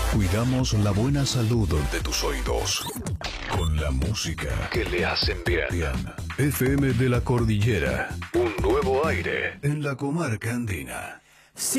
Cuidamos la buena salud de tus oídos con la música que le hacen bien. FM de la Cordillera, un nuevo aire en la comarca andina.